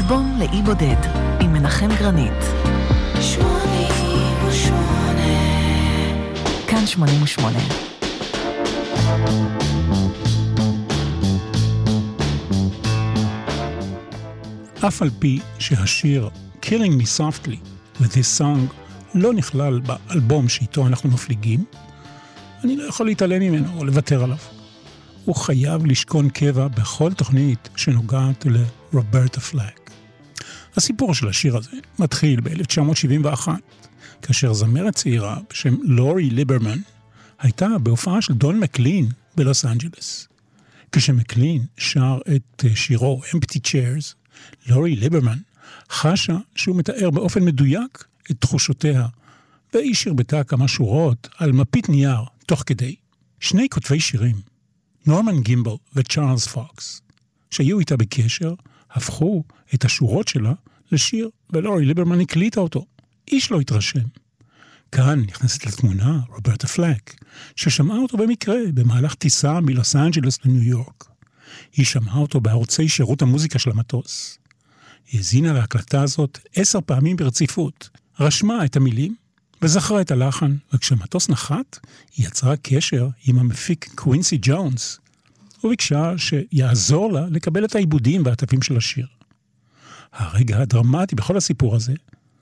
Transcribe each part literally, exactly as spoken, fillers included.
אלבום לאי בודד עם מנחם גרנית. שמונים ושמונה כאן שמונים ושמונה. אף על פי שהשיר Killing Me Softly with This Song לא נכלל באלבום שאיתו אנחנו מפליגים, אני לא יכול להתעלם ממנו או לוותר עליו. הוא חייב לשכון קבע בכל תוכנית שנוגעת לרוברטה פלאק. הסיפור של השיר הזה מתחיל ב-אלף תשע מאות שבעים ואחת, כאשר זמרת צעירה בשם לורי ליברמן הייתה בהופעה של דון מקלין בלוס אנג'לס. כשמקלין שר את שירו Empty Chairs, לורי ליברמן חשה שהוא מתאר באופן מדויק את תחושותיה, והיא שרבטה כמה שורות על מפית נייר תוך כדי. שני כותבי שירים, נורמן גימבל וצ'ארלס פוקס, שהיו איתה בקשר, הפכו את השורות שלה לשיר, ולורי ליברמן הקליטה אותו. איש לא התרשם. כאן נכנסת לתמונה רוברטה פלאק, ששמעה אותו במקרה במהלך טיסה מלוס אנג'לס לניו יורק. היא שמעה אותו בערוצי שירות המוזיקה של המטוס. היא הזינה להקלטה הזאת עשר פעמים ברציפות, רשמה את המילים וזכרה את הלחן, וכשהמטוס נחת, היא יצרה קשר עם המפיק קווינסי ג'ונס, וביקשה שיעזור לה לקבל את העיבודים והטפים של השיר. הרגע הדרמטי בכל הסיפור הזה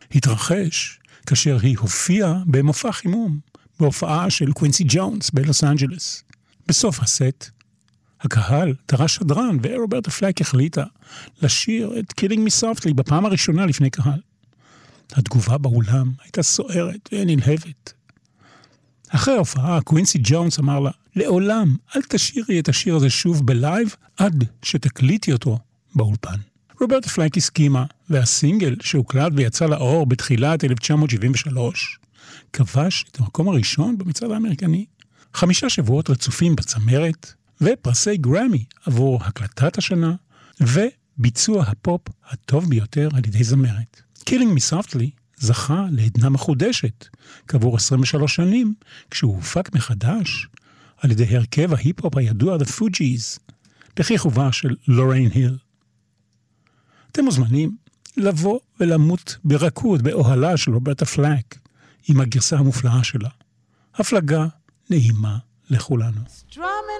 התרחש כאשר היא הופיעה במופע חימום, בהופעה של קווינסי ג'ונס בלוס אנג'לס. בסוף הסט, הקהל דרש שדרן, ורוברטה פלאק החליטה לשיר את Killing Me Softly בפעם הראשונה לפני קהל. התגובה באולם הייתה סוערת ונלהבת. אחרי ההופעה, קווינסי ג'ונס אמר לה, לעולם אל תשירי את השיר הזה שוב בלייב, עד שתקליטי אותו באולפן. רוברטה פלאק הסכימה, והסינגל שהוקלט ויצא לאור בתחילת אלף תשע מאות שבעים ושלוש, כבש את המקום הראשון במצעד האמריקני. חמישה שבועות רצופים בצמרת, ופרסי גרמי עבור הקלטת השנה, וביצוע הפופ הטוב ביותר על ידי זמרת. Killing Me Softly זכה לעדנה מחודשת כעבור עשרים ושלוש שנים, כשהוא הופק מחדש על ידי הרכב ההיפ-הופ הידוע The Fugees, בכיכובה של לוריין היל. אתם מוזמנים לבוא ולמות ברכות באוהלה של רוברטה פלאק עם הגרסה המופלאה שלה. הפלגה נעימה לכולנו.